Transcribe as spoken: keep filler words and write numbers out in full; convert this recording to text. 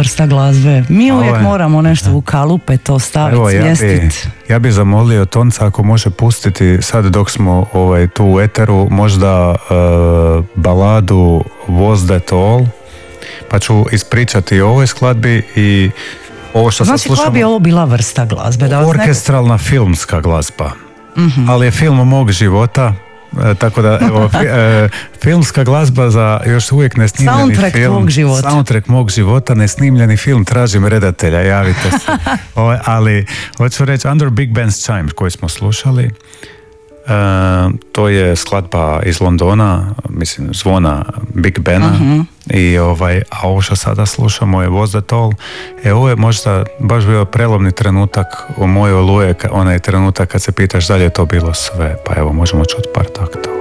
vrsta glazbe. Mi uvijek je, moramo nešto u kalupe to staviti, evo, ja smjestiti. bi, ja bi zamolio Tonca ako može pustiti sad dok smo ovaj, tu u eteru možda uh, baladu Was That All, pa ću ispričati o ovoj skladbi i ovo što Znači, sad slušamo. koja bi ovo bila vrsta glazbe? Da vas neko- Orkestralna filmska glazba. Mhm. Ali je film mog života, e, tako da evo, fi, e, filmska glazba za još uvijek nesnimljeni Soundtrack film. tvog života. Soundtrack mog života, nesnimljeni film, tražim redatelja, javite se. O, ali hoću reći Under Big Ben's Chimes koji smo slušali. E, to je skladba iz Londona, mislim zvona Big Bena. Uh-huh. I ovaj, a ovo što sada slušamo je Was That All. E, ovo je možda baš bio prelomni trenutak u mojoj oluje, onaj trenutak kad se pitaš da li je to bilo sve, pa evo možemo čuti par taktova.